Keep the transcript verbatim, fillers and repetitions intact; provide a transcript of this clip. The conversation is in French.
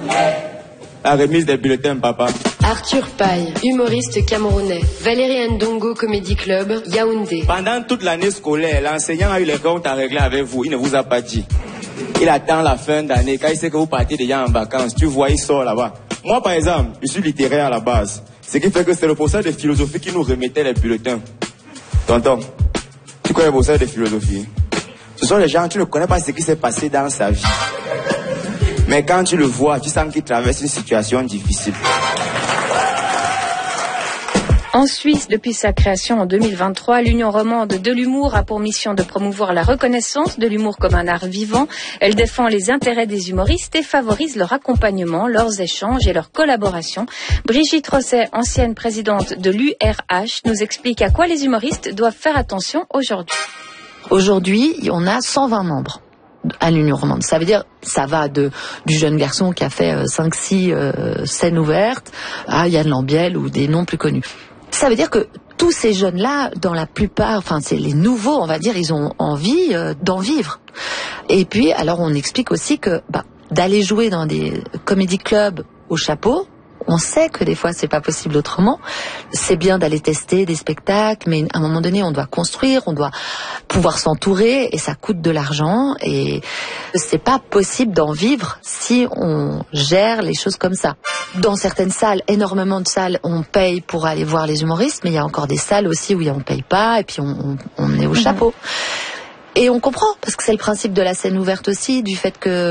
La remise des bulletins, papa. Arthur Paille, humoriste camerounais. Valérie Ndongo Comedy Club, Yaoundé. Pendant toute l'année scolaire, l'enseignant a eu les comptes à régler avec vous. Il ne vous a pas dit. Il attend la fin d'année. Quand il sait que vous partez déjà en vacances, tu vois, il sort là-bas. Moi, par exemple, je suis littéraire à la base. Ce qui fait que c'est le professeur de philosophie qui nous remettait les bulletins. Tonton, tu connais le professeur de philosophie? Ce sont les gens, tu ne connais pas ce qui s'est passé dans sa vie. Mais quand tu le vois, tu sens qu'il traverse une situation difficile. En Suisse, depuis sa création en deux mille vingt-trois, l'Union romande de l'humour a pour mission de promouvoir la reconnaissance de l'humour comme un art vivant. Elle défend les intérêts des humoristes et favorise leur accompagnement, leurs échanges et leur collaboration. Brigitte Rosset, ancienne présidente de l'U R H, nous explique à quoi les humoristes doivent faire attention aujourd'hui. Aujourd'hui, on a cent vingt membres à l'Union romande. Ça veut dire, ça va de du jeune garçon qui a fait cinq six euh, scènes ouvertes à Yann Lambiel ou des noms plus connus. Ça veut dire que tous ces jeunes-là, dans la plupart, enfin c'est les nouveaux, on va dire, ils ont envie euh, d'en vivre. Et puis, alors on explique aussi que bah, d'aller jouer dans des comédie clubs au chapeau, on sait que des fois c'est pas possible autrement. C'est bien d'aller tester des spectacles, mais à un moment donné on doit construire, on doit pouvoir s'entourer et ça coûte de l'argent et c'est pas possible d'en vivre si on gère les choses comme ça. Dans certaines salles, énormément de salles, on paye pour aller voir les humoristes, mais il y a encore des salles aussi où on paye pas et puis on, on, on est au chapeau. Et on comprend parce que c'est le principe de la scène ouverte aussi, du fait que